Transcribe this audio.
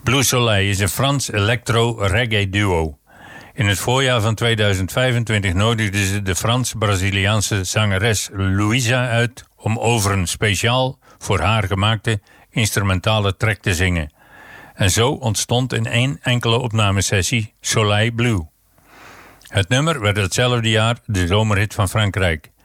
Blue Soleil is een Frans electro-reggae duo. In het voorjaar van 2025 nodigden ze de Frans-Braziliaanse zangeres Louisa uit om over een speciaal voor haar gemaakte instrumentale track te zingen. En zo ontstond in één enkele opnamesessie Soleil Blue. Het nummer werd hetzelfde jaar de zomerhit van Frankrijk.